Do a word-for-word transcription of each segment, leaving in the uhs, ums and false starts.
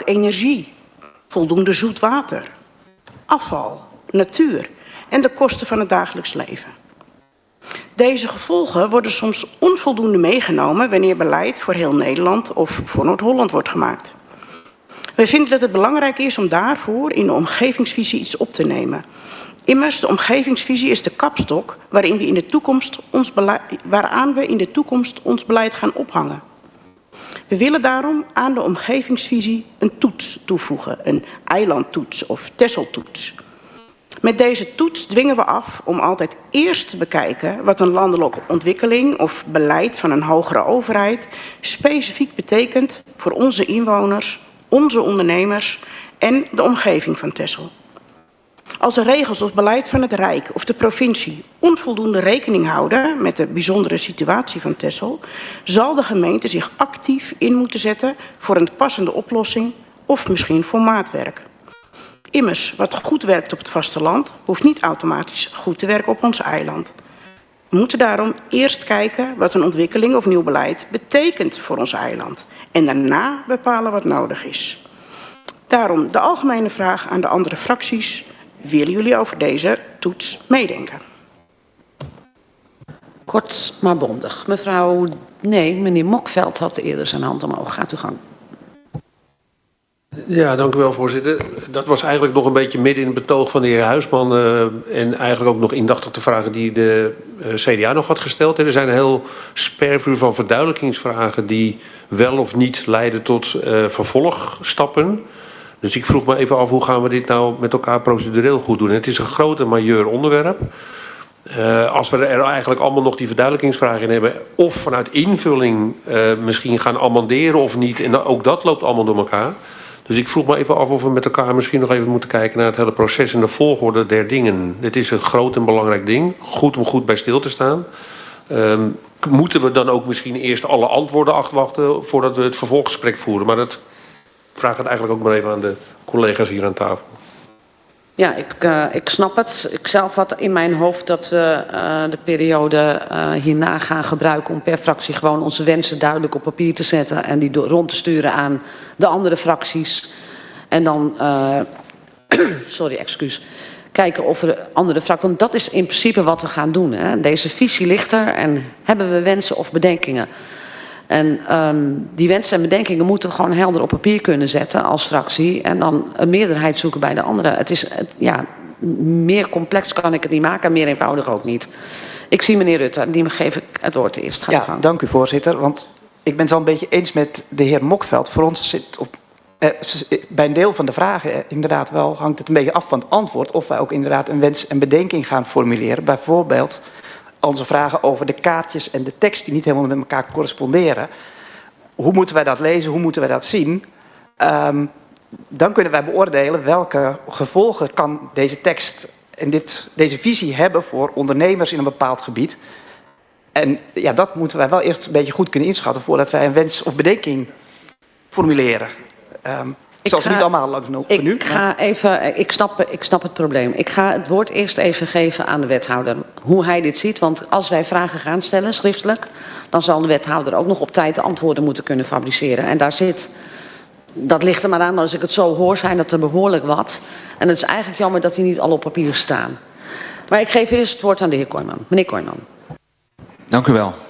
energie, voldoende zoet water, afval, natuur en de kosten van het dagelijks leven. Deze gevolgen worden soms onvoldoende meegenomen wanneer beleid voor heel Nederland of voor Noord-Holland wordt gemaakt. Wij vinden dat het belangrijk is om daarvoor in de omgevingsvisie iets op te nemen. Immers, de omgevingsvisie is de kapstok waarin we in de toekomst ons beleid, waaraan we in de toekomst ons beleid gaan ophangen. We willen daarom aan de omgevingsvisie een toets toevoegen, een eilandtoets of Texeltoets. Met deze toets dwingen we af om altijd eerst te bekijken wat een landelijke ontwikkeling of beleid van een hogere overheid specifiek betekent voor onze inwoners, onze ondernemers en de omgeving van Texel. Als de regels of beleid van het Rijk of de provincie onvoldoende rekening houden met de bijzondere situatie van Texel, zal de gemeente zich actief in moeten zetten voor een passende oplossing of misschien voor maatwerk. Immers, wat goed werkt op het vasteland, hoeft niet automatisch goed te werken op ons eiland. We moeten daarom eerst kijken wat een ontwikkeling of nieuw beleid betekent voor ons eiland. En daarna bepalen wat nodig is. Daarom de algemene vraag aan de andere fracties. Willen jullie over deze toets meedenken? Kort maar bondig. Mevrouw, nee, meneer Mokveld had eerder zijn hand omhoog. Gaat u gang. Ja, dank u wel, voorzitter. Dat was eigenlijk nog een beetje midden in het betoog van de heer Huisman. Uh, en eigenlijk ook nog indachtig de vragen die de uh, C D A nog had gesteld. En er zijn een heel spervuur van verduidelijkingsvragen die wel of niet leiden tot uh, vervolgstappen. Dus ik vroeg me even af, hoe gaan we dit nou met elkaar procedureel goed doen? En het is een groot en majeur onderwerp. Uh, als we er eigenlijk allemaal nog die verduidelijkingsvragen in hebben, of vanuit invulling uh, misschien gaan amenderen of niet. En ook dat loopt allemaal door elkaar. Dus ik vroeg me even af of we met elkaar misschien nog even moeten kijken naar het hele proces en de volgorde der dingen. Dit is een groot en belangrijk ding. Goed om goed bij stil te staan. Um, moeten we dan ook misschien eerst alle antwoorden afwachten voordat we het vervolggesprek voeren? Maar dat vraag het eigenlijk ook maar even aan de collega's hier aan tafel. Ja, ik, uh, ik snap het. Ik zelf had in mijn hoofd dat we uh, de periode uh, hierna gaan gebruiken om per fractie gewoon onze wensen duidelijk op papier te zetten en die rond te sturen aan de andere fracties. En dan, uh, sorry, excuus, kijken of er andere fracties, want dat is in principe wat we gaan doen. Hè. Deze visie ligt er en hebben we wensen of bedenkingen. En um, die wensen en bedenkingen moeten we gewoon helder op papier kunnen zetten als fractie. En dan een meerderheid zoeken bij de anderen. Het is, het, ja, meer complex kan ik het niet maken, meer eenvoudig ook niet. Ik zie meneer Rutte, die geef ik het woord eerst. Gaat ja, gang. Dank u voorzitter. Want ik ben het wel een beetje eens met de heer Mokveld. Voor ons zit op, eh, bij een deel van de vragen eh, inderdaad wel, hangt het een beetje af van het antwoord. Of wij ook inderdaad een wens en bedenking gaan formuleren. Bijvoorbeeld onze vragen over de kaartjes en de tekst die niet helemaal met elkaar corresponderen. Hoe moeten wij dat lezen? Hoe moeten wij dat zien? Um, dan kunnen wij beoordelen welke gevolgen kan deze tekst en dit, deze visie hebben voor ondernemers in een bepaald gebied. En ja, dat moeten wij wel eerst een beetje goed kunnen inschatten voordat wij een wens of bedenking formuleren. Um, Ik zal ze niet allemaal langs noemen. Ik, nu, ga even, ik, snap, ik snap het probleem. Ik ga het woord eerst even geven aan de wethouder. Hoe hij dit ziet. Want als wij vragen gaan stellen, schriftelijk, dan zal de wethouder ook nog op tijd de antwoorden moeten kunnen fabriceren. En daar zit, dat ligt er maar aan, maar als ik het zo hoor, zijn dat er behoorlijk wat. En het is eigenlijk jammer dat die niet al op papier staan. Maar ik geef eerst het woord aan de heer Kooijman. Meneer Kooijman. Dank u wel.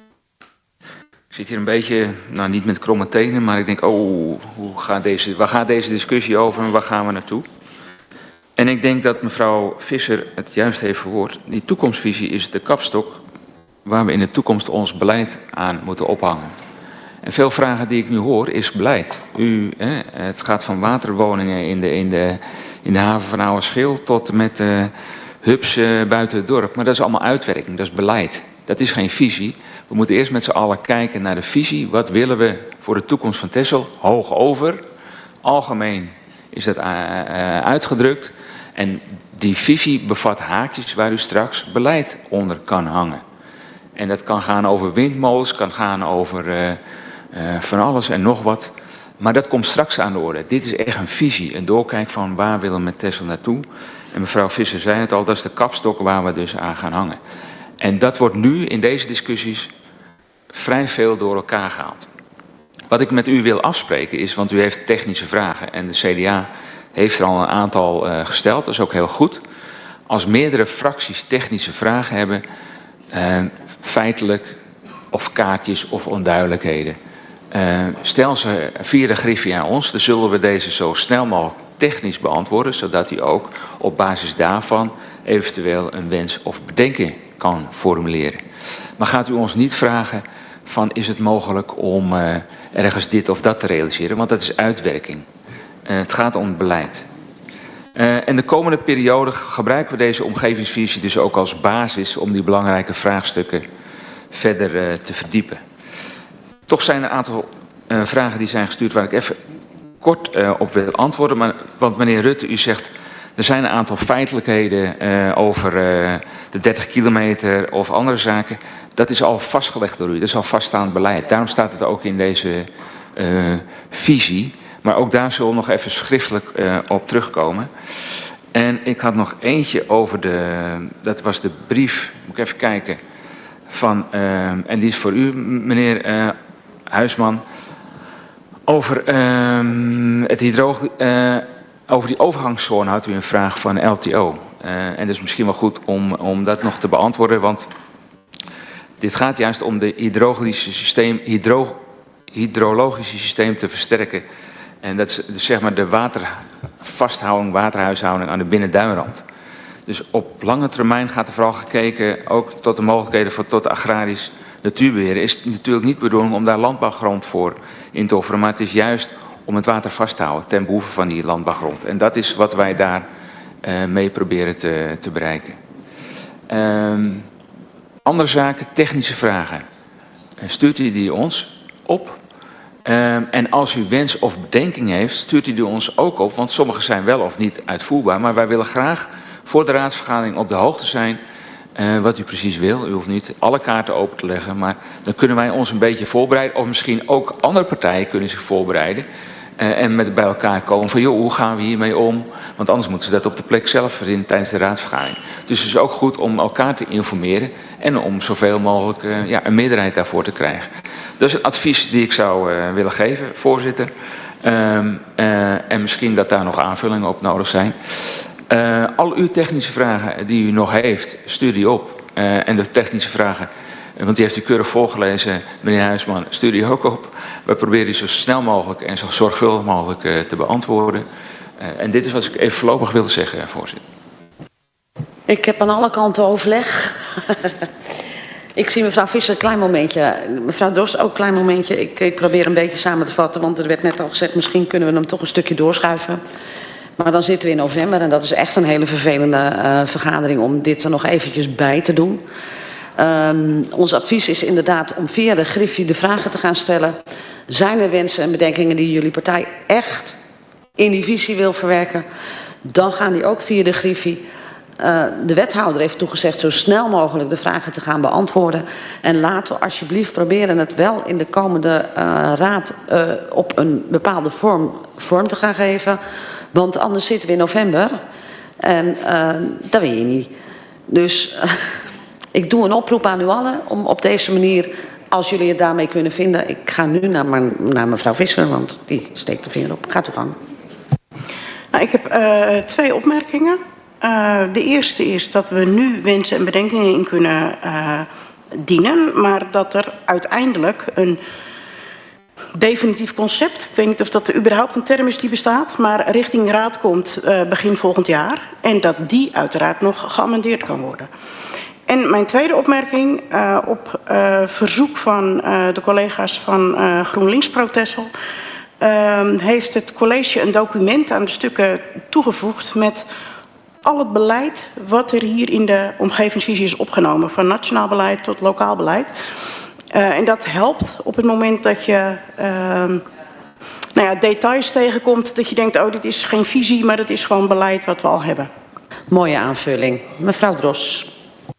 Ik zit hier een beetje, nou niet met kromme tenen, maar ik denk, oh, hoe gaat deze, waar gaat deze discussie over en waar gaan we naartoe? En ik denk dat mevrouw Visser het juist heeft verwoord. Die toekomstvisie is de kapstok waar we in de toekomst ons beleid aan moeten ophangen. En veel vragen die ik nu hoor is beleid. U, hè, het gaat van waterwoningen in de, in de, in de haven van Ouwerschil tot met uh, hubs uh, buiten het dorp. Maar dat is allemaal uitwerking, dat is beleid. Dat is geen visie. We moeten eerst met z'n allen kijken naar de visie. Wat willen we voor de toekomst van Texel? Hoog over. Algemeen is dat uh, uh, uitgedrukt. En die visie bevat haakjes waar u straks beleid onder kan hangen. En dat kan gaan over windmolens, kan gaan over uh, uh, van alles en nog wat. Maar dat komt straks aan de orde. Dit is echt een visie, een doorkijk van waar willen we met Texel naartoe. En mevrouw Visser zei het al, dat is de kapstok waar we dus aan gaan hangen. En dat wordt nu in deze discussies vrij veel door elkaar gehaald. Wat ik met u wil afspreken is, want u heeft technische vragen en de C D A heeft er al een aantal uh, gesteld, dat is ook heel goed. Als meerdere fracties technische vragen hebben, uh, feitelijk of kaartjes of onduidelijkheden, uh, stel ze via de Griffie aan ons, dan zullen we deze zo snel mogelijk technisch beantwoorden, zodat u ook op basis daarvan eventueel een wens of bedenking kan formuleren. Maar gaat u ons niet vragen van is het mogelijk om uh, ergens dit of dat te realiseren, want dat is uitwerking. Uh, het gaat om het beleid. Uh, en de komende periode gebruiken we deze omgevingsvisie dus ook als basis om die belangrijke vraagstukken verder uh, te verdiepen. Toch zijn er een aantal uh, vragen die zijn gestuurd waar ik even kort uh, op wil antwoorden. Maar, want meneer Rutte, u zegt er zijn een aantal feitelijkheden uh, over uh, de dertig kilometer of andere zaken. Dat is al vastgelegd door u, dat is al vaststaand beleid. Daarom staat het ook in deze uh, visie. Maar ook daar zullen we nog even schriftelijk uh, op terugkomen. En ik had nog eentje over de, dat was de brief, moet ik even kijken, van, uh, en die is voor u, meneer uh, Huisman, over, uh, het hydro, uh, over die overgangszone had u een vraag van L T O. Uh, en dat is misschien wel goed om, om dat nog te beantwoorden, want dit gaat juist om de hydrologische systeem, hydro, hydrologische systeem te versterken. En dat is dus zeg maar de watervasthouding, waterhuishouding aan de binnenduinrand. Dus op lange termijn gaat er vooral gekeken ook tot de mogelijkheden voor tot agrarisch natuurbeheer. Is het natuurlijk niet bedoeling om daar landbouwgrond voor in te offeren, maar het is juist om het water vast te houden ten behoeve van die landbouwgrond. En dat is wat wij daar uh, mee proberen te, te bereiken. Um, andere zaken, technische vragen. Uh, stuurt u die ons op? Um, en als u wens of bedenking heeft, stuurt u die ons ook op. Want sommige zijn wel of niet uitvoerbaar. Maar wij willen graag voor de raadsvergadering op de hoogte zijn uh, wat u precies wil. U hoeft niet alle kaarten open te leggen. Maar dan kunnen wij ons een beetje voorbereiden. Of misschien ook andere partijen kunnen zich voorbereiden. Uh, en met bij elkaar komen van, joh, hoe gaan we hiermee om? Want anders moeten ze dat op de plek zelf verzinnen tijdens de raadsvergadering. Dus het is ook goed om elkaar te informeren. En om zoveel mogelijk uh, ja, een meerderheid daarvoor te krijgen. Dat is een advies die ik zou uh, willen geven, voorzitter. Um, uh, en misschien dat daar nog aanvullingen op nodig zijn. Uh, al uw technische vragen die u nog heeft, stuur die op. Uh, en de technische vragen, want die heeft u keurig voorgelezen, meneer Huisman, stuur die ook op. We proberen die zo snel mogelijk en zo zorgvuldig mogelijk uh, te beantwoorden. Uh, en dit is wat ik even voorlopig wilde zeggen, voorzitter. Ik heb aan alle kanten overleg. Ik zie mevrouw Visser een klein momentje. Mevrouw Dos ook een klein momentje. Ik, ik probeer een beetje samen te vatten, want er werd net al gezegd, misschien kunnen we hem toch een stukje doorschuiven. Maar dan zitten we in november en dat is echt een hele vervelende uh, vergadering om dit er nog eventjes bij te doen. Um, ons advies is inderdaad om via de Griffie de vragen te gaan stellen. Zijn er wensen en bedenkingen die jullie partij echt in die visie wil verwerken? Dan gaan die ook via de Griffie. Uh, de wethouder heeft toegezegd zo snel mogelijk de vragen te gaan beantwoorden. En laten we alsjeblieft proberen het wel in de komende uh, raad uh, op een bepaalde vorm, vorm te gaan geven. Want anders zitten we in november en uh, dat weet je niet. Dus uh, ik doe een oproep aan u allen om op deze manier, als jullie het daarmee kunnen vinden. Ik ga nu naar, mijn, naar mevrouw Visser, want die steekt de vinger op. Gaat u gang. Nou, ik heb uh, twee opmerkingen. Uh, de eerste is dat we nu wensen en bedenkingen in kunnen uh, dienen, maar dat er uiteindelijk een definitief concept, ik weet niet of dat überhaupt een term is die bestaat, maar richting raad komt uh, begin volgend jaar en dat die uiteraard nog geamendeerd kan worden. En mijn tweede opmerking uh, op uh, verzoek van uh, de collega's van uh, GroenLinks ProTessel uh, heeft het college een document aan de stukken toegevoegd met al het beleid wat er hier in de omgevingsvisie is opgenomen. Van nationaal beleid tot lokaal beleid. Uh, en dat helpt op het moment dat je uh, nou ja, details tegenkomt. Dat je denkt, oh dit is geen visie, maar het is gewoon beleid wat we al hebben. Mooie aanvulling. Mevrouw Dros.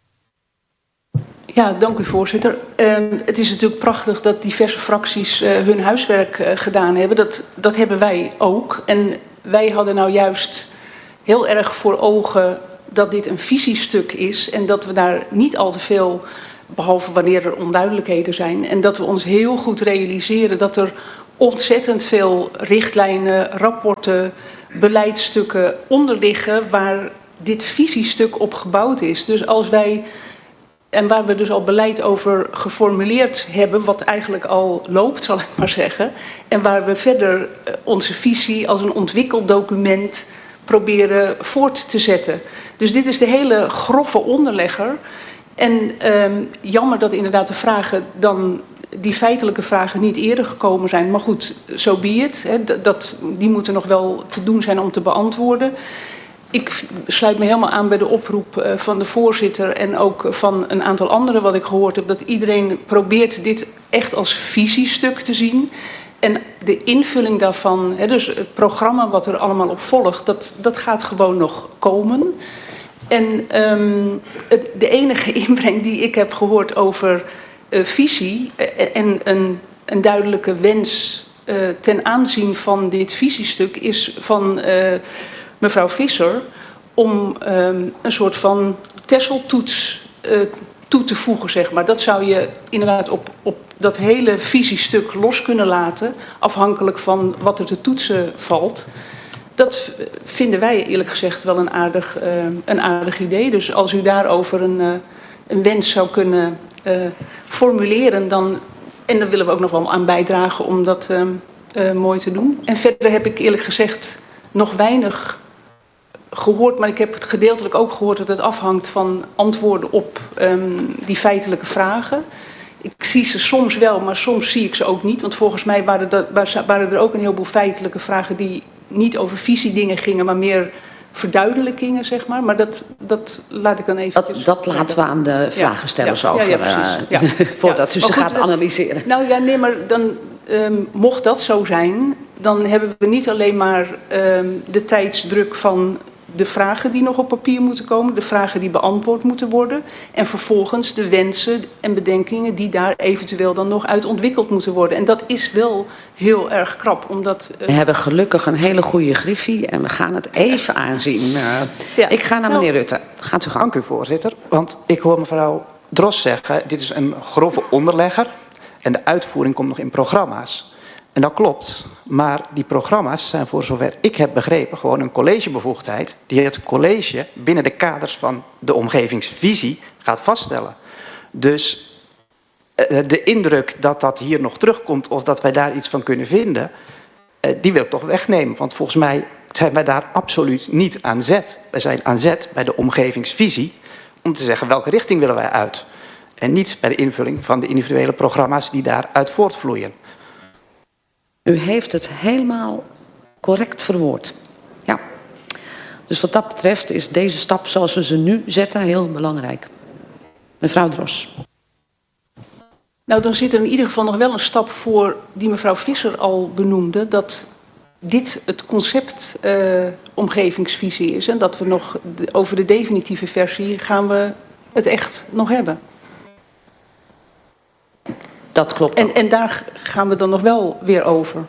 Ja, dank u voorzitter. Uh, het is natuurlijk prachtig dat diverse fracties uh, hun huiswerk uh, gedaan hebben. Dat, dat hebben wij ook. En wij hadden nou juist heel erg voor ogen dat dit een visiestuk is en dat we daar niet al te veel, behalve wanneer er onduidelijkheden zijn, en dat we ons heel goed realiseren dat er ontzettend veel richtlijnen, rapporten, beleidsstukken onder liggen waar dit visiestuk op gebouwd is. Dus als wij, en waar we dus al beleid over geformuleerd hebben, wat eigenlijk al loopt, zal ik maar zeggen, en waar we verder onze visie als een ontwikkeld document proberen voort te zetten. Dus dit is de hele grove onderlegger. En um, jammer dat inderdaad de vragen dan, die feitelijke vragen niet eerder gekomen zijn. Maar goed, zo so be it. Hè, dat, die moeten nog wel te doen zijn om te beantwoorden. Ik sluit me helemaal aan bij de oproep uh, van de voorzitter en ook van een aantal anderen wat ik gehoord heb. Dat iedereen probeert dit echt als visiestuk te zien. En de invulling daarvan, hè, dus het programma wat er allemaal op volgt, dat, dat gaat gewoon nog komen. En um, het, de enige inbreng die ik heb gehoord over uh, visie uh, en een, een duidelijke wens uh, ten aanzien van dit visiestuk is van uh, mevrouw Visser om um, een soort van Tesseltoets uh, toe te voegen, zeg maar. Dat zou je inderdaad op, op dat hele visiestuk los kunnen laten, afhankelijk van wat er te toetsen valt. Dat vinden wij eerlijk gezegd wel een aardig, uh, een aardig idee. Dus als u daarover een, uh, een wens zou kunnen uh, formuleren, dan, en daar willen we ook nog wel aan bijdragen om dat uh, uh, mooi te doen. En verder heb ik eerlijk gezegd nog weinig gehoord, maar ik heb het gedeeltelijk ook gehoord dat het afhangt van antwoorden op um, die feitelijke vragen. Ik zie ze soms wel, maar soms zie ik ze ook niet. Want volgens mij waren, dat, waren er ook een heleboel feitelijke vragen die niet over visiedingen gingen, maar meer verduidelijkingen, zeg maar. Maar dat, dat laat ik dan even. Dat, dat laten we aan de vragenstellers ja, over, ja, ja, precies. Ja. Uh, voordat u ja. ze goed, gaat analyseren. Nou ja, nee, maar dan um, mocht dat zo zijn, dan hebben we niet alleen maar um, de tijdsdruk van de vragen die nog op papier moeten komen, de vragen die beantwoord moeten worden en vervolgens de wensen en bedenkingen die daar eventueel dan nog uit ontwikkeld moeten worden. En dat is wel heel erg krap, omdat Uh... We hebben gelukkig een hele goede griffie en we gaan het even aanzien. Uh, ja. Ik ga naar meneer nou, Rutte. Gaat u gang. Dank u, voorzitter. Want ik hoor mevrouw Drost zeggen, dit is een grove onderlegger en de uitvoering komt nog in programma's. En dat klopt, maar die programma's zijn voor zover ik heb begrepen gewoon een collegebevoegdheid die het college binnen de kaders van de omgevingsvisie gaat vaststellen. Dus de indruk dat dat hier nog terugkomt of dat wij daar iets van kunnen vinden, die wil ik toch wegnemen. Want volgens mij zijn wij daar absoluut niet aan zet. Wij zijn aan zet bij de omgevingsvisie om te zeggen welke richting willen wij uit. En niet bij de invulling van de individuele programma's die daaruit voortvloeien. U heeft het helemaal correct verwoord. Ja. Dus wat dat betreft is deze stap zoals we ze nu zetten heel belangrijk. Mevrouw Dros. Nou, dan zit er in ieder geval nog wel een stap voor die mevrouw Visser al benoemde, dat dit het concept uh, omgevingsvisie is en dat we nog de, over de definitieve versie gaan we het echt nog hebben. Dat klopt. En, en daar gaan we dan nog wel weer over.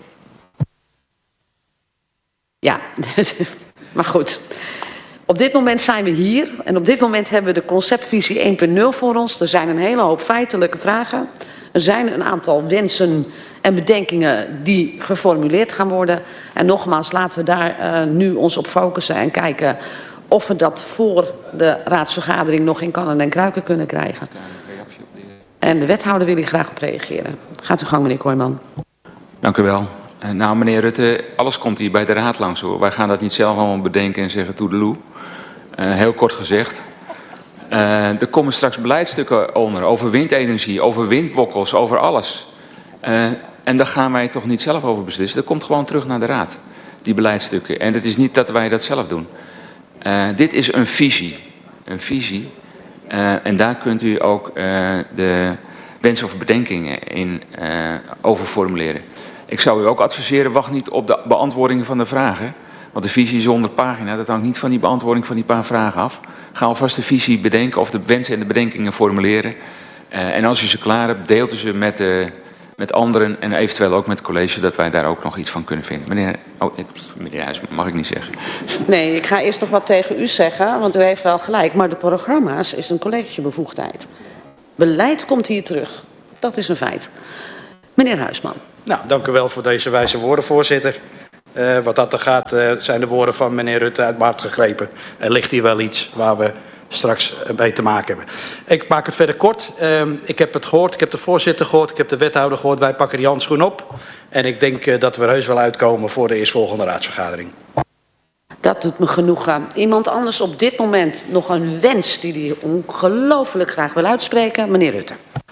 Ja, maar goed. Op dit moment zijn we hier en op dit moment hebben we de conceptvisie één punt nul voor ons. Er zijn een hele hoop feitelijke vragen. Er zijn een aantal wensen en bedenkingen die geformuleerd gaan worden. En nogmaals, laten we daar uh, nu ons op focussen en kijken of we dat voor de raadsvergadering nog in kannen en kruiken kunnen krijgen. En de wethouder wil hier graag op reageren. Gaat u gang, meneer Kooijman. Dank u wel. Uh, nou, meneer Rutte, alles komt hier bij de raad langs, hoor. Wij gaan dat niet zelf allemaal bedenken en zeggen toedeloe. Uh, heel kort gezegd. Uh, er komen straks beleidstukken onder over windenergie, over windwokkels, over alles. Uh, en daar gaan wij toch niet zelf over beslissen. Dat komt gewoon terug naar de raad, die beleidstukken. En het is niet dat wij dat zelf doen. Uh, dit is een visie. Een visie. Uh, en daar kunt u ook uh, de wensen of bedenkingen in uh, over formuleren. Ik zou u ook adviseren, wacht niet op de beantwoordingen van de vragen. Want de visie is honderd pagina, dat hangt niet van die beantwoording van die paar vragen af. Ga alvast de visie bedenken of de wensen en de bedenkingen formuleren. Uh, en als u ze klaar hebt, deelt u ze met, uh, met anderen en eventueel ook met het college, dat wij daar ook nog iets van kunnen vinden. Meneer, oh, meneer Huis, mag ik niet zeggen. Nee, ik ga eerst nog wat tegen u zeggen, want u heeft wel gelijk. Maar de programma's is een collegebevoegdheid. Beleid komt hier terug. Dat is een feit. Meneer Huisman. Nou, dank u wel voor deze wijze woorden, voorzitter. Uh, wat dat er gaat, uh, zijn de woorden van meneer Rutte uit mijn hart gegrepen. Er ligt hier wel iets waar we straks mee te maken hebben. Ik maak het verder kort. Uh, ik heb het gehoord, ik heb de voorzitter gehoord, ik heb de wethouder gehoord. Wij pakken die handschoen op. En ik denk uh, dat we er heus wel uitkomen voor de eerstvolgende raadsvergadering. Dat doet me genoegen. Iemand anders op dit moment nog een wens die hij ongelooflijk graag wil uitspreken? Meneer Rutte.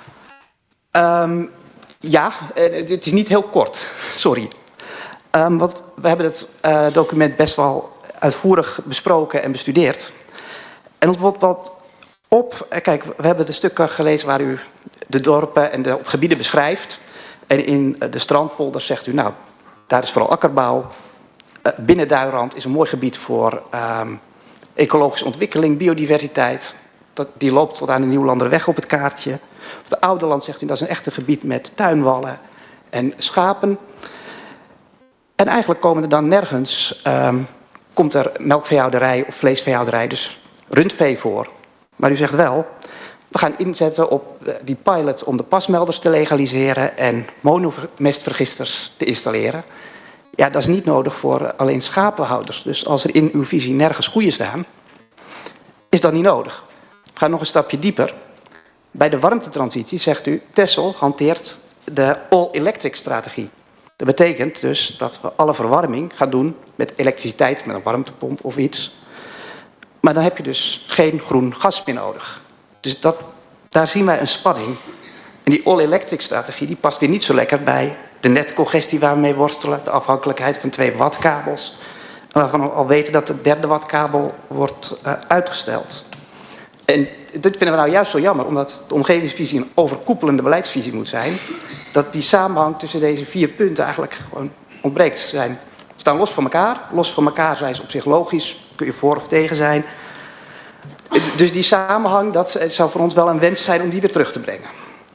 Um, ja, uh, het is niet heel kort. Sorry. Um, want we hebben het uh, document best wel uitvoerig besproken en bestudeerd. En ons wordt wat op... Kijk, we hebben de stukken gelezen waar u de dorpen en de gebieden beschrijft. En in de strandpolder zegt u, nou, daar is vooral akkerbouw. Uh, binnen Duinrand is een mooi gebied voor um, ecologische ontwikkeling, biodiversiteit. Dat, die loopt tot aan de Nieuwlanderweg op het kaartje. Op het Ouderland zegt u, dat is een echt een gebied met tuinwallen en schapen. En eigenlijk komen er dan nergens, um, komt er melkveehouderij of vleesveehouderij, dus rundvee voor. Maar u zegt wel, we gaan inzetten op die pilot om de pasmelders te legaliseren en monomestvergisters te installeren. Ja, dat is niet nodig voor alleen schapenhouders. Dus als er in uw visie nergens koeien staan, is dat niet nodig. We gaan nog een stapje dieper. Bij de warmtetransitie zegt u, Texel hanteert de all-electric strategie. Dat betekent dus dat we alle verwarming gaan doen met elektriciteit, met een warmtepomp of iets. Maar dan heb je dus geen groen gas meer nodig. Dus dat, daar zien wij een spanning. En die all-electric strategie die past weer niet zo lekker bij de netcongestie waar we mee worstelen. De afhankelijkheid van twee wattkabels. Waarvan we al weten dat de derde wattkabel wordt uh, uitgesteld. En dit vinden we nou juist zo jammer, omdat de omgevingsvisie een overkoepelende beleidsvisie moet zijn. Dat die samenhang tussen deze vier punten eigenlijk gewoon ontbreekt. Ze zijn, staan los van elkaar. Los van elkaar zijn ze op zich logisch. Kun je voor of tegen zijn. Dus die samenhang, dat zou voor ons wel een wens zijn om die weer terug te brengen.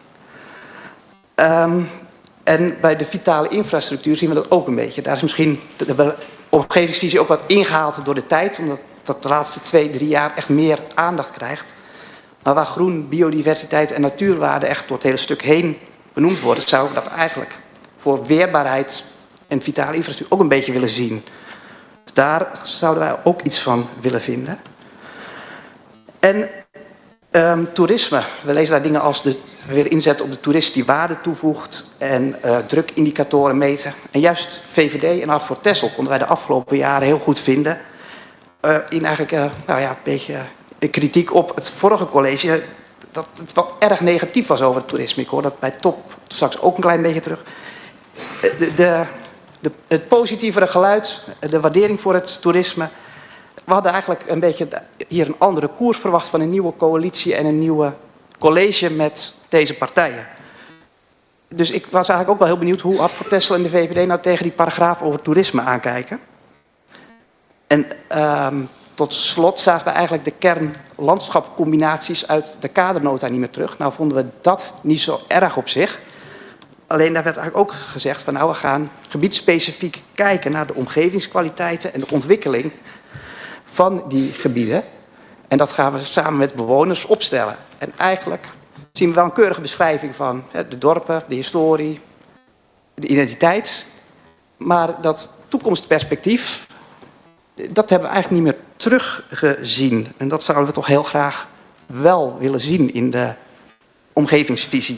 Um, en bij de vitale infrastructuur zien we dat ook een beetje. Daar is misschien de, de omgevingsvisie ook wat ingehaald door de tijd. Omdat dat de laatste twee, drie jaar echt meer aandacht krijgt. Maar waar groen, biodiversiteit en natuurwaarde echt door het hele stuk heen benoemd worden, zouden we dat eigenlijk voor weerbaarheid en vitale infrastructuur ook een beetje willen zien. Dus daar zouden wij ook iets van willen vinden. En um, toerisme. We lezen daar dingen als de, we willen inzetten op de toerist die waarde toevoegt en uh, drukindicatoren meten. En juist V V D en Hart voor Texel konden wij de afgelopen jaren heel goed vinden. Uh, in eigenlijk uh, nou ja, een beetje uh, kritiek op het vorige college. Dat het wel erg negatief was over het toerisme. Ik hoor dat bij Top straks ook een klein beetje terug. De, de, de, het positievere geluid, de waardering voor het toerisme. We hadden eigenlijk een beetje hier een andere koers verwacht van een nieuwe coalitie en een nieuwe college met deze partijen. Dus ik was eigenlijk ook wel heel benieuwd hoe Hart voor Texel en de V V D nou tegen die paragraaf over toerisme aankijken. En um, tot slot zagen we eigenlijk de kernlandschapcombinaties uit de kadernota niet meer terug. Nou vonden we dat niet zo erg op zich. Alleen daar werd eigenlijk ook gezegd van nou we gaan gebiedsspecifiek kijken naar de omgevingskwaliteiten en de ontwikkeling van die gebieden. En dat gaan we samen met bewoners opstellen. En eigenlijk zien we wel een keurige beschrijving van hè, de dorpen, de historie, de identiteit. Maar dat toekomstperspectief, dat hebben we eigenlijk niet meer teruggezien. En dat zouden we toch heel graag wel willen zien in de omgevingsvisie.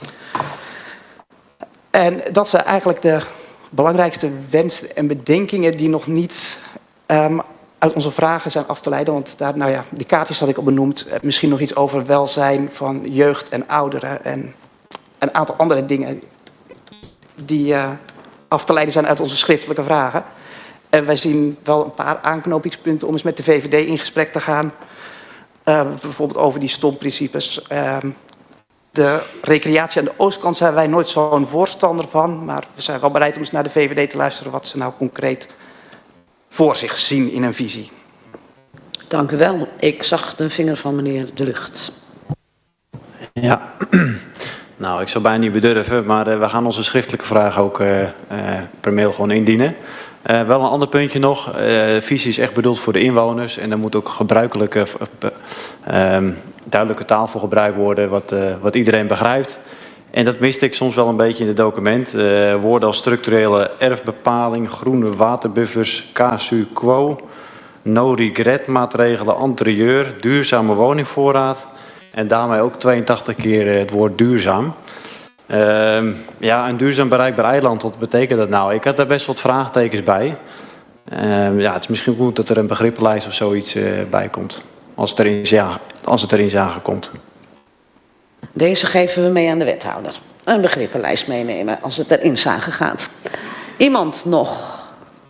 En dat zijn eigenlijk de belangrijkste wensen en bedenkingen die nog niet um, uit onze vragen zijn af te leiden. Want daar, nou ja, die kaartjes had ik al benoemd. Misschien nog iets over welzijn van jeugd en ouderen. En een aantal andere dingen die uh, af te leiden zijn uit onze schriftelijke vragen. En wij zien wel een paar aanknopingspunten om eens met de V V D in gesprek te gaan. Uh, bijvoorbeeld over die stomprincipes. Uh, de recreatie aan de oostkant zijn wij nooit zo'n voorstander van. Maar we zijn wel bereid om eens naar de V V D te luisteren wat ze nou concreet voor zich zien in een visie. Dank u wel. Ik zag de vinger van meneer De Lucht. Ja, nou ik zou bijna niet bedurven, maar uh, we gaan onze schriftelijke vraag ook uh, uh, per mail gewoon indienen. Uh, wel een ander puntje nog. Uh, de visie is echt bedoeld voor de inwoners en er moet ook gebruikelijke, uh, uh, duidelijke taal voor gebruikt worden wat, uh, wat iedereen begrijpt. En dat miste ik soms wel een beetje in het document. Uh, woorden als structurele erfbepaling, groene waterbuffers, casu quo, no regret maatregelen, interieur, duurzame woningvoorraad. En daarmee ook tweeëntachtig keer het woord duurzaam. Uh, ja, een duurzaam bereikbaar eiland, wat betekent dat nou? Ik had daar best wat vraagtekens bij. Uh, ja, het is misschien goed dat er een begrippenlijst of zoiets uh, bij komt. Als het erin, ja, als het erin zagen komt. Deze geven we mee aan de wethouder. Een begrippenlijst meenemen als het erin zagen gaat. Iemand nog?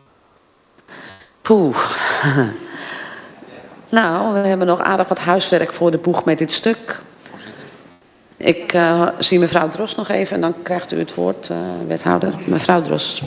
Poeh. Nou, we hebben nog aardig wat huiswerk voor de boeg met dit stuk. Ik uh, zie mevrouw Dros nog even en dan krijgt u het woord, uh, wethouder. Mevrouw Dros.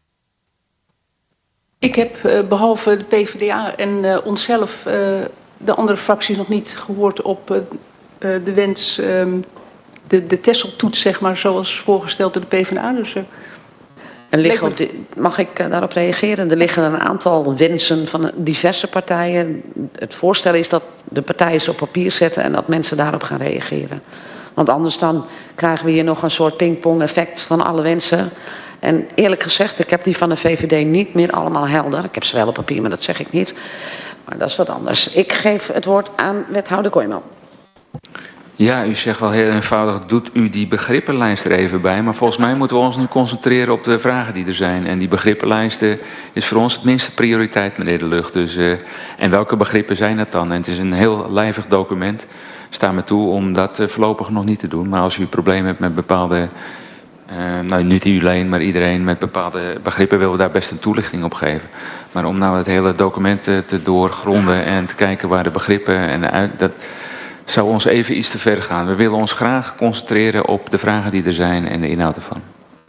Ik heb uh, behalve de PvdA en uh, onszelf uh, de andere fracties nog niet gehoord op uh, uh, de wens, uh, de, de Tesseltoets, zeg maar, zoals voorgesteld door de PvdA. Dus, uh, er liggen op de, mag ik uh, daarop reageren? Er liggen een aantal wensen van diverse partijen. Het voorstel is dat de partijen ze op papier zetten en dat mensen daarop gaan reageren. Want anders dan krijgen we hier nog een soort pingpong effect van alle wensen. En eerlijk gezegd, ik heb die van de V V D niet meer allemaal helder. Ik heb ze wel op papier, maar dat zeg ik niet. Maar dat is wat anders. Ik geef het woord aan wethouder Kooijman. Ja, u zegt wel heel eenvoudig, doet u die begrippenlijst er even bij. Maar volgens mij moeten we ons nu concentreren op de vragen die er zijn. En die begrippenlijsten is voor ons het minste prioriteit, meneer De Lucht. Dus, uh, en welke begrippen zijn dat dan? En het is een heel lijvig document. Sta me toe om dat uh, voorlopig nog niet te doen. Maar als u een probleem hebt met bepaalde... Uh, nou, niet u alleen, maar iedereen met bepaalde begrippen willen we daar best een toelichting op geven. Maar om nou het hele document uh, te doorgronden en te kijken waar de begrippen en uit... Dat zou ons even iets te ver gaan. We willen ons graag concentreren op de vragen die er zijn en de inhoud ervan.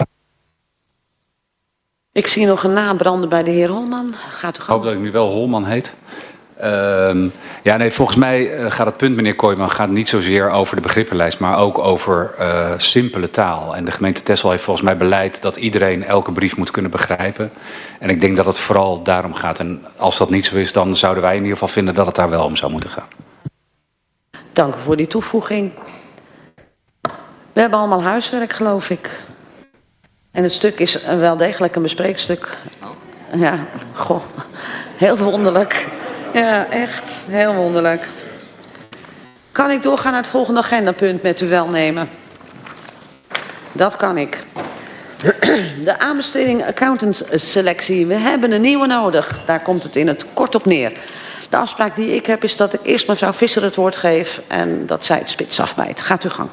Ik zie nog een naam branden bij de heer Holman. Gaat u Ik hoop dat ik nu wel Holman heet. Uh, ja, nee, volgens mij uh, gaat het punt, meneer Kooijman, gaat niet zozeer over de begrippenlijst, maar ook over uh, simpele taal. En de gemeente Texel heeft volgens mij beleid dat iedereen elke brief moet kunnen begrijpen. En ik denk dat het vooral daarom gaat. En als dat niet zo is, dan zouden wij in ieder geval vinden dat het daar wel om zou moeten gaan. Dank u voor die toevoeging. We hebben allemaal huiswerk, geloof ik. En het stuk is wel degelijk een bespreekstuk. Ja, goh, heel wonderlijk. Ja, echt heel wonderlijk. Kan ik doorgaan naar het volgende agendapunt met uw welnemen? Dat kan ik. De aanbesteding accountantsselectie. We hebben een nieuwe nodig. Daar komt het in het kort op neer. De afspraak die ik heb is dat ik eerst mevrouw Visser het woord geef en dat zij het spits afbijt. Gaat u gang.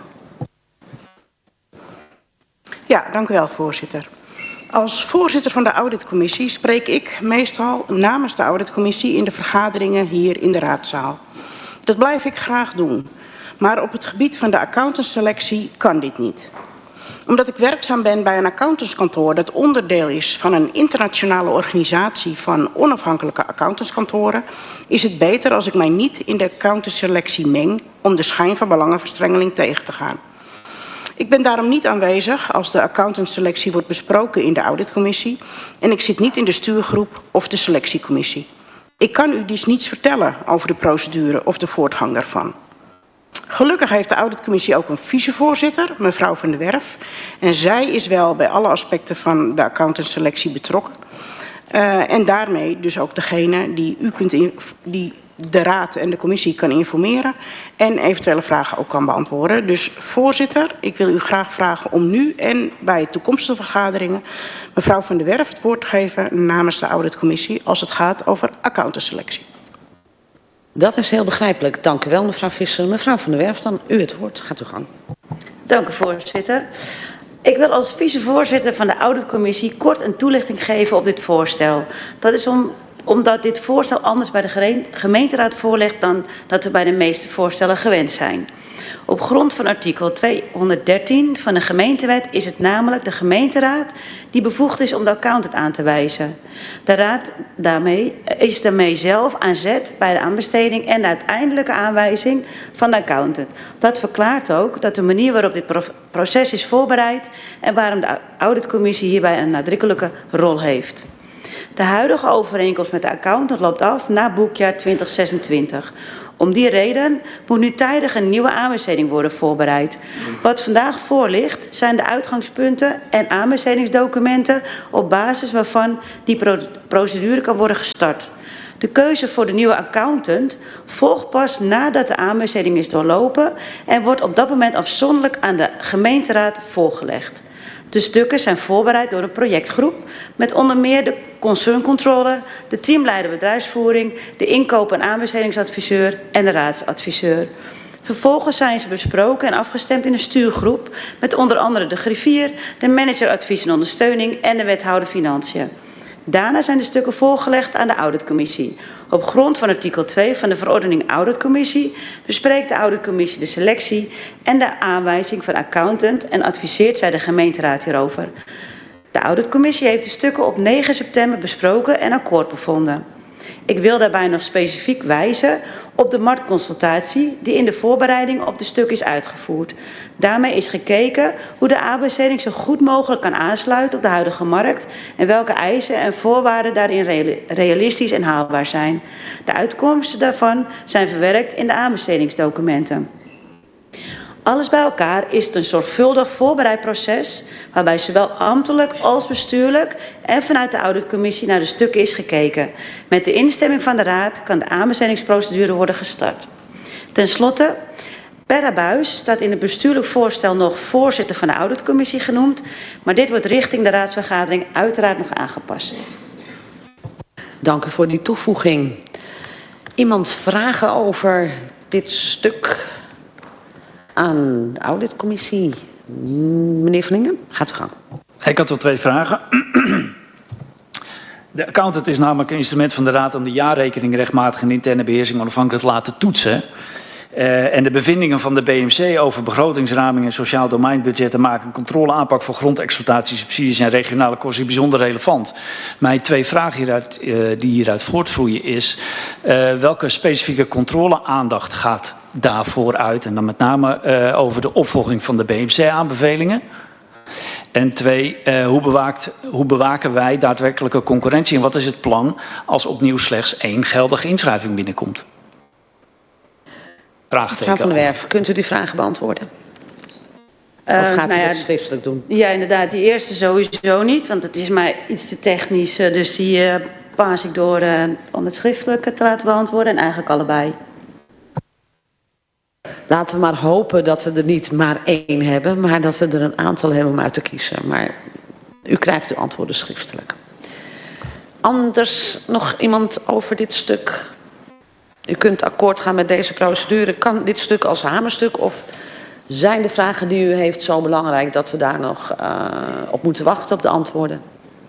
Ja, dank u wel, voorzitter. Als voorzitter van de auditcommissie spreek ik meestal namens de auditcommissie in de vergaderingen hier in de raadzaal. Dat blijf ik graag doen. Maar op het gebied van de accountantsselectie kan dit niet. Omdat ik werkzaam ben bij een accountantskantoor dat onderdeel is van een internationale organisatie van onafhankelijke accountantskantoren, is het beter als ik mij niet in de accountantsselectie meng om de schijn van belangenverstrengeling tegen te gaan. Ik ben daarom niet aanwezig als de accountantsselectie wordt besproken in de auditcommissie en ik zit niet in de stuurgroep of de selectiecommissie. Ik kan u dus niets vertellen over de procedure of de voortgang daarvan. Gelukkig heeft de auditcommissie ook een vicevoorzitter, mevrouw Van der Werf. En zij is wel bij alle aspecten van de accountantsselectie betrokken. Uh, en daarmee dus ook degene die, u kunt in, die de raad en de commissie kan informeren. En eventuele vragen ook kan beantwoorden. Dus voorzitter, ik wil u graag vragen om nu en bij toekomstige vergaderingen mevrouw Van der Werf het woord te geven namens de auditcommissie als het gaat over accountantsselectie. Dat is heel begrijpelijk. Dank u wel, mevrouw Visser. Mevrouw Van der Werf, dan u het woord. Gaat u gang. Dank u, voorzitter. Ik wil als vicevoorzitter van de auditcommissie kort een toelichting geven op dit voorstel. Dat is om, omdat dit voorstel anders bij de gemeenteraad voorligt dan dat we bij de meeste voorstellen gewend zijn. Op grond van artikel tweehonderddertien van de gemeentewet is het namelijk de gemeenteraad die bevoegd is om de accountant aan te wijzen. De raad daarmee is daarmee zelf aan zet bij de aanbesteding en de uiteindelijke aanwijzing van de accountant. Dat verklaart ook dat de manier waarop dit proces is voorbereid en waarom de auditcommissie hierbij een nadrukkelijke rol heeft. De huidige overeenkomst met de accountant loopt af na boekjaar twintig zesentwintig. Om die reden moet nu tijdig een nieuwe aanbesteding worden voorbereid. Wat vandaag voor ligt zijn de uitgangspunten en aanbestedingsdocumenten op basis waarvan die pro procedure kan worden gestart. De keuze voor de nieuwe accountant volgt pas nadat de aanbesteding is doorlopen en wordt op dat moment afzonderlijk aan de gemeenteraad voorgelegd. De stukken zijn voorbereid door een projectgroep met onder meer de concerncontroller, de teamleider bedrijfsvoering, de inkoop- en aanbestedingsadviseur en de raadsadviseur. Vervolgens zijn ze besproken en afgestemd in een stuurgroep met onder andere de griffier, de manager advies en ondersteuning en de wethouder financiën. Daarna zijn de stukken voorgelegd aan de auditcommissie. Op grond van artikel twee van de verordening auditcommissie bespreekt de auditcommissie de selectie en de aanwijzing van accountant en adviseert zij de gemeenteraad hierover. De auditcommissie heeft de stukken op negen september besproken en akkoord bevonden. Ik wil daarbij nog specifiek wijzen op de marktconsultatie die in de voorbereiding op de stuk is uitgevoerd. Daarmee is gekeken hoe de aanbesteding zo goed mogelijk kan aansluiten op de huidige markt en welke eisen en voorwaarden daarin realistisch en haalbaar zijn. De uitkomsten daarvan zijn verwerkt in de aanbestedingsdocumenten. Alles bij elkaar is het een zorgvuldig voorbereid proces waarbij zowel ambtelijk als bestuurlijk en vanuit de auditcommissie naar de stukken is gekeken. Met de instemming van de raad kan de aanbestedingsprocedure worden gestart. Ten slotte, per abuis staat in het bestuurlijk voorstel nog voorzitter van de auditcommissie genoemd, maar dit wordt richting de raadsvergadering uiteraard nog aangepast. Dank u voor die toevoeging. Iemand vragen over dit stuk aan de auditcommissie? Meneer Vlingen, gaat u gang. Ik had wel twee vragen. De accountant is namelijk een instrument van de Raad om de jaarrekening rechtmatig en interne beheersing onafhankelijk te laten toetsen. Uh, en de bevindingen van de B M C over begrotingsraming en sociaal domeinbudgetten maken een controleaanpak voor grondexploitatie, subsidies en regionale kosten bijzonder relevant. Mijn twee vragen hieruit, uh, die hieruit voortvloeien is, uh, welke specifieke controleaandacht gaat daarvoor uit? En dan met name uh, over de opvolging van de B M C-aanbevelingen. En twee, uh, hoe, bewaakt, hoe bewaken wij daadwerkelijke concurrentie en wat is het plan als opnieuw slechts één geldige inschrijving binnenkomt? Mevrouw Van der Werf, kunt u die vragen beantwoorden? Of gaat uh, nou u dat ja, schriftelijk doen? Ja, inderdaad. Die eerste sowieso niet, want het is mij iets te technisch. Dus die uh, paas ik door uh, om het schriftelijk te laten beantwoorden. En eigenlijk allebei. Laten we maar hopen dat we er niet maar één hebben, maar dat we er een aantal hebben om uit te kiezen. Maar u krijgt uw antwoorden schriftelijk. Anders nog iemand over dit stuk? U kunt akkoord gaan met deze procedure. Kan dit stuk als hamerstuk of zijn de vragen die u heeft zo belangrijk dat we daar nog uh, op moeten wachten op de antwoorden?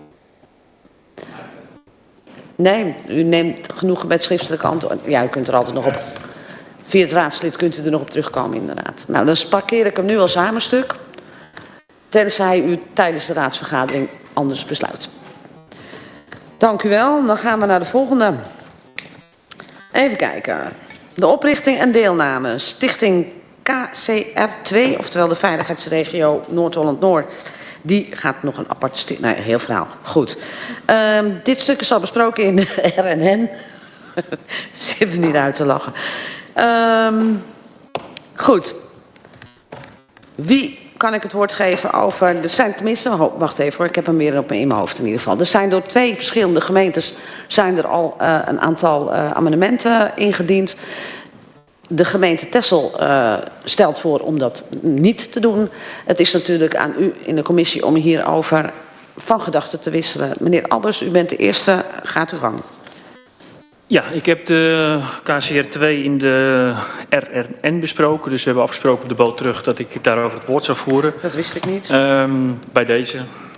Nee, u neemt genoegen bij het schriftelijke antwoord. Ja, u kunt er altijd nog op. Via het raadslid kunt u er nog op terugkomen inderdaad. Nou, dan parkeer ik hem nu als hamerstuk. Tenzij u tijdens de raadsvergadering anders besluit. Dank u wel. Dan gaan we naar de volgende. Even kijken. De oprichting en deelname. Stichting K C R twee, oftewel de Veiligheidsregio Noord-Holland-Noord. Die gaat nog een apart stuk. Nee, heel verhaal. Goed. Uh, dit stuk is al besproken in R en N. Zit er niet uit te lachen. Um, goed. Wie kan ik het woord geven over... Er zijn tenminste... Oh, wacht even hoor, ik heb hem weer op in mijn hoofd in ieder geval. Er zijn door twee verschillende gemeentes... zijn er al uh, een aantal uh, amendementen ingediend. De gemeente Texel uh, stelt voor om dat niet te doen. Het is natuurlijk aan u in de commissie om hierover van gedachten te wisselen. Meneer Albers, u bent de eerste. Gaat uw gang. Ja, ik heb de K C R twee in de R R N besproken. Dus we hebben afgesproken op de boot terug dat ik daarover het woord zou voeren. Dat wist ik niet. Um, bij deze.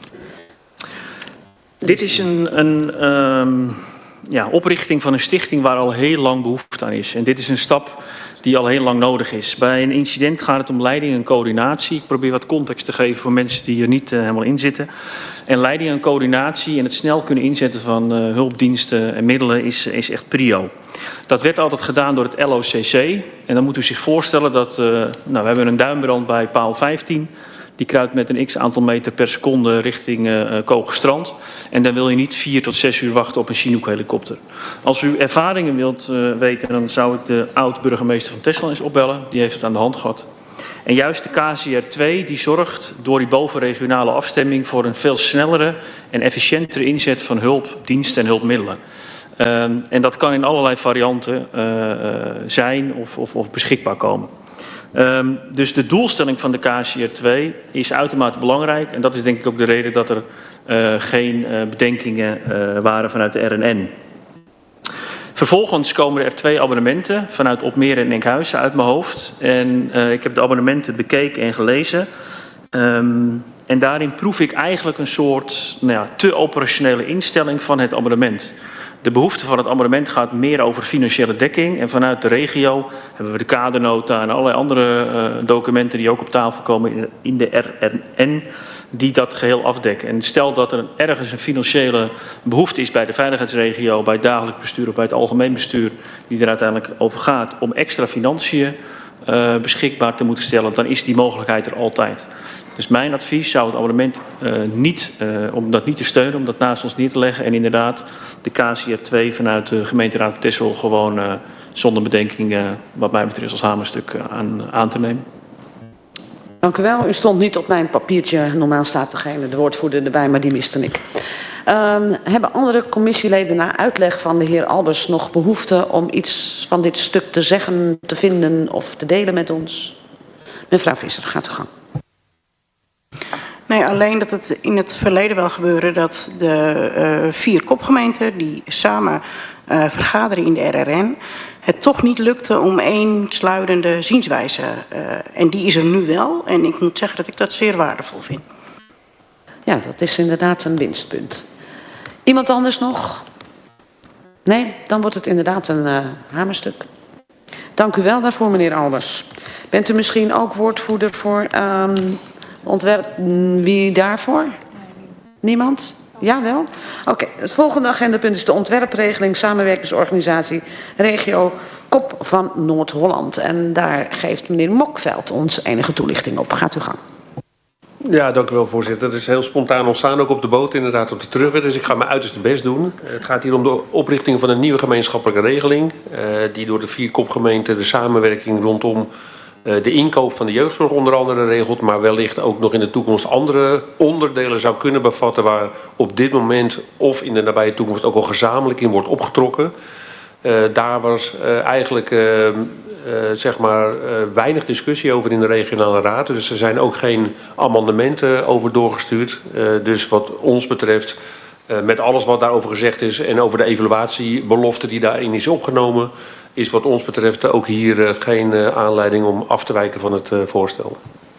Dit is een, een um, ja, oprichting van een stichting waar al heel lang behoefte aan is. En dit is een stap die al heel lang nodig is. Bij een incident gaat het om leiding en coördinatie. Ik probeer wat context te geven voor mensen die er niet uh, helemaal in zitten. En leiding en coördinatie en het snel kunnen inzetten van uh, hulpdiensten en middelen is, is echt prio. Dat werd altijd gedaan door het L O C C. En dan moet u zich voorstellen dat uh, nou, we hebben een duimbrand bij paal vijftien. Die kruipt met een x aantal meter per seconde richting uh, Kogerstrand. En dan wil je niet vier tot zes uur wachten op een Chinook-helikopter. Als u ervaringen wilt uh, weten, dan zou ik de oud-burgemeester van Texel eens opbellen. Die heeft het aan de hand gehad. En juist de K C R twee die zorgt door die bovenregionale afstemming voor een veel snellere en efficiëntere inzet van hulp, diensten en hulpmiddelen. Um, en dat kan in allerlei varianten uh, uh, zijn of, of, of beschikbaar komen. Um, dus de doelstelling van de K C R twee is uitermate belangrijk. En dat is denk ik ook de reden dat er uh, geen uh, bedenkingen uh, waren vanuit de R N N. Vervolgens komen er twee abonnementen vanuit Opmeer en Enkhuizen uit mijn hoofd. En uh, ik heb de abonnementen bekeken en gelezen. Um, en daarin proef ik eigenlijk een soort nou ja, te operationele instelling van het abonnement. De behoefte van het abonnement gaat meer over financiële dekking. En vanuit de regio hebben we de kadernota en allerlei andere uh, documenten die ook op tafel komen in de R N N, die dat geheel afdekken. En stel dat er ergens een financiële behoefte is bij de veiligheidsregio, bij het dagelijks bestuur of bij het algemeen bestuur, die er uiteindelijk over gaat om extra financiën uh, beschikbaar te moeten stellen, dan is die mogelijkheid er altijd. Dus mijn advies zou het abonnement uh, niet, uh, om dat niet te steunen, om dat naast ons neer te leggen. En inderdaad de K C R twee vanuit de gemeenteraad Texel gewoon uh, zonder bedenking, uh, wat mij betreft als hamerstuk uh, aan, aan te nemen. Dank u wel. U stond niet op mijn papiertje. Normaal staat degene, de woordvoerder erbij, maar die miste ik. Um, hebben andere commissieleden na uitleg van de heer Albers nog behoefte om iets van dit stuk te zeggen, te vinden of te delen met ons? Mevrouw Visser, gaat uw gang. Nee, alleen dat het in het verleden wel gebeurde dat de uh, vier kopgemeenten die samen uh, vergaderen in de R R N, het toch niet lukte om één sluitende zienswijze. Uh, en die is er nu wel. En ik moet zeggen dat ik dat zeer waardevol vind. Ja, dat is inderdaad een winstpunt. Iemand anders nog? Nee, dan wordt het inderdaad een uh, hamerstuk. Dank u wel daarvoor, meneer Albers. Bent u misschien ook woordvoerder voor um, ontwerp? Wie daarvoor? Niemand? Jawel? Oké, okay. Het volgende agendapunt is de ontwerpregeling samenwerkingsorganisatie regio Kop van Noord-Holland. En daar geeft meneer Mokveld ons enige toelichting op. Gaat u gang. Ja, dank u wel, voorzitter. Het is heel spontaan ontstaan, ook op de boot inderdaad, op de terugweg. Dus ik ga mijn uiterste best doen. Het gaat hier om de oprichting van een nieuwe gemeenschappelijke regeling. Uh, die door de vier kopgemeenten de samenwerking rondom uh, de inkoop van de jeugdzorg onder andere regelt. Maar wellicht ook nog in de toekomst andere onderdelen zou kunnen bevatten waar op dit moment of in de nabije toekomst ook al gezamenlijk in wordt opgetrokken. Uh, daar was uh, eigenlijk uh, uh, zeg maar, uh, weinig discussie over in de regionale raad. Dus er zijn ook geen amendementen over doorgestuurd. Uh, dus wat ons betreft, uh, met alles wat daarover gezegd is en over de evaluatiebelofte die daarin is opgenomen, is wat ons betreft ook hier uh, geen uh, aanleiding om af te wijken van het uh, voorstel.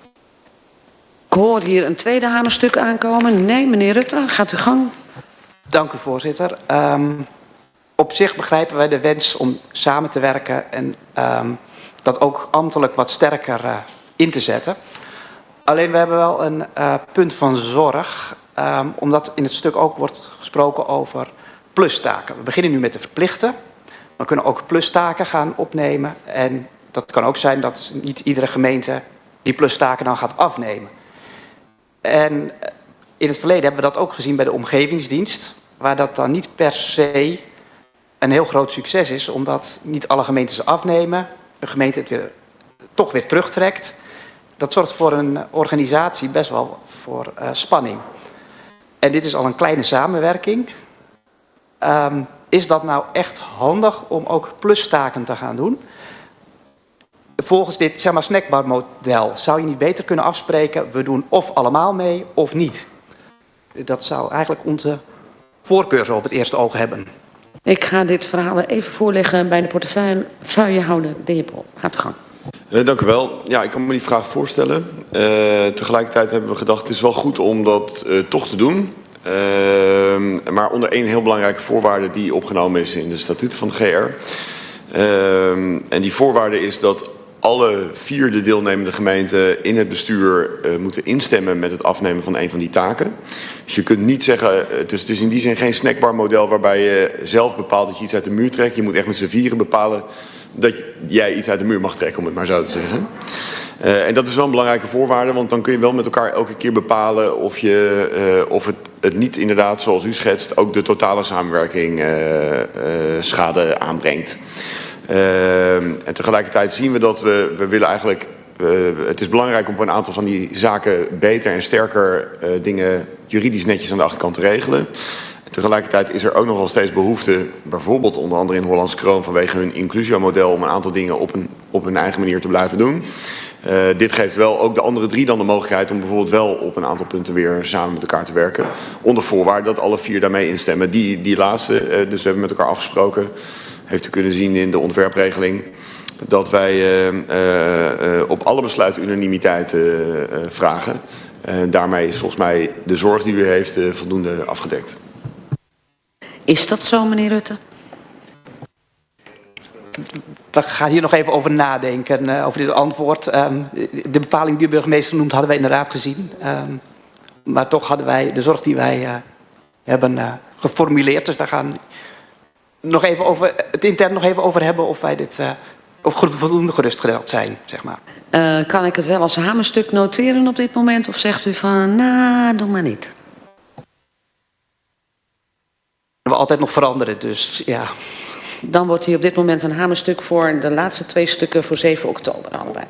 Ik hoor hier een tweede hamerstuk aankomen. Nee, meneer Rutte, gaat u gang. Dank u, voorzitter. Um... Op zich begrijpen wij de wens om samen te werken en um, dat ook ambtelijk wat sterker uh, in te zetten. Alleen we hebben wel een uh, punt van zorg, um, omdat in het stuk ook wordt gesproken over plustaken. We beginnen nu met de verplichten, we kunnen ook plustaken gaan opnemen. En dat kan ook zijn dat niet iedere gemeente die plustaken dan gaat afnemen. En in het verleden hebben we dat ook gezien bij de omgevingsdienst, waar dat dan niet per se een heel groot succes is, omdat niet alle gemeenten ze afnemen, de gemeente het weer, toch weer terugtrekt. Dat zorgt voor een organisatie best wel voor uh, spanning. En dit is al een kleine samenwerking. Um, is dat nou echt handig om ook plustaken te gaan doen? Volgens dit zeg maar, snackbarmodel zou je niet beter kunnen afspreken, we doen of allemaal mee of niet. Dat zou eigenlijk onze voorkeur zo op het eerste oog hebben. Ik ga dit verhaal even voorleggen bij de portefeuillehouder, de heer Pol. Gaat u gang. Uh, dank u wel. Ja, ik kan me die vraag voorstellen. Uh, tegelijkertijd hebben we gedacht, het is wel goed om dat uh, toch te doen. Uh, maar onder één heel belangrijke voorwaarde die opgenomen is in de statuten van de G R. Uh, en die voorwaarde is dat alle vier de deelnemende gemeenten in het bestuur uh, moeten instemmen met het afnemen van een van die taken. Dus je kunt niet zeggen, het is, het is in die zin geen snackbar model waarbij je zelf bepaalt dat je iets uit de muur trekt. Je moet echt met z'n vieren bepalen dat jij iets uit de muur mag trekken, om het maar zo te zeggen. Uh, en dat is wel een belangrijke voorwaarde, want dan kun je wel met elkaar elke keer bepalen of, je, uh, of het, het niet inderdaad, zoals u schetst, ook de totale samenwerking uh, uh, schade aanbrengt. Uh, en tegelijkertijd zien we dat we, we willen eigenlijk, uh, het is belangrijk om op een aantal van die zaken beter en sterker uh, dingen juridisch netjes aan de achterkant te regelen. Tegelijkertijd is er ook nog wel steeds behoefte, bijvoorbeeld onder andere in Hollands Kroon vanwege hun inclusiomodel, om een aantal dingen op, een, op hun eigen manier te blijven doen. Uh, dit geeft wel ook de andere drie dan de mogelijkheid om bijvoorbeeld wel op een aantal punten weer samen met elkaar te werken. Onder voorwaarde dat alle vier daarmee instemmen. Die, die laatste, uh, dus we hebben met elkaar afgesproken, heeft u kunnen zien in de ontwerpregeling, dat wij uh, uh, uh, op alle besluiten unanimiteit uh, uh, vragen. Uh, daarmee is volgens mij de zorg die u heeft uh, voldoende afgedekt. Is dat zo, meneer Rutte? We gaan hier nog even over nadenken, uh, over dit antwoord. Um, de bepaling die de burgemeester noemt, hadden wij inderdaad gezien. Um, maar toch hadden wij de zorg die wij uh, hebben uh, geformuleerd. Dus we gaan nog even over, het intern nog even over hebben of wij dit uh, of voldoende gerustgesteld zijn, zeg maar. Uh, kan ik het wel als hamerstuk noteren op dit moment? Of zegt u van, nou, doe maar niet? We altijd nog veranderen, dus ja. Dan wordt hier op dit moment een hamerstuk voor de laatste twee stukken voor zeven oktober allebei.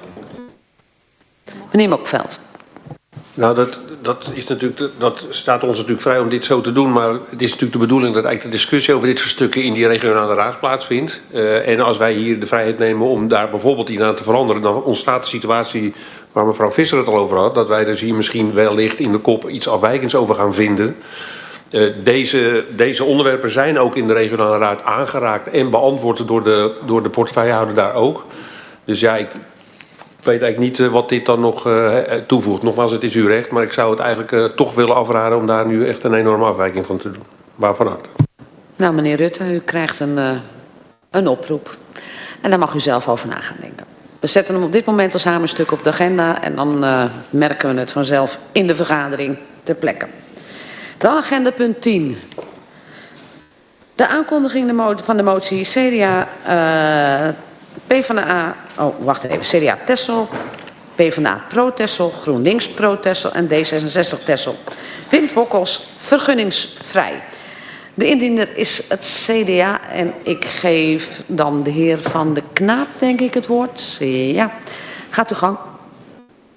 Meneer Mokveld. Nou, dat, dat, is natuurlijk, dat staat ons natuurlijk vrij om dit zo te doen. Maar het is natuurlijk de bedoeling dat eigenlijk de discussie over dit soort stukken in die regionale raad plaatsvindt. Uh, en als wij hier de vrijheid nemen om daar bijvoorbeeld iets aan te veranderen, dan ontstaat de situatie waar mevrouw Visser het al over had. Dat wij dus hier misschien wellicht in de kop iets afwijkends over gaan vinden. Uh, deze, deze onderwerpen zijn ook in de regionale raad aangeraakt en beantwoord door de, door de portefeuillehouder daar ook. Dus ja, ik weet eigenlijk niet uh, wat dit dan nog uh, toevoegt. Nogmaals, het is uw recht, maar ik zou het eigenlijk uh, toch willen afraden om daar nu echt een enorme afwijking van te doen. Waarvan harte. Nou, meneer Rutte, u krijgt een, uh, een oproep. En daar mag u zelf over na gaan denken. We zetten hem op dit moment als hamerstuk op de agenda en dan uh, merken we het vanzelf in de vergadering ter plekke. Dan agenda punt tien. De aankondiging van de motie C D A, uh, PvdA, oh wacht even, C D A Texel, PvdA Pro Texel, GroenLinks Pro Texel en D zesenzestig Texel. Windwokkels vergunningsvrij. De indiener is het C D A en ik geef dan de heer Van de Knaap, denk ik, het woord. Ja, gaat uw gang.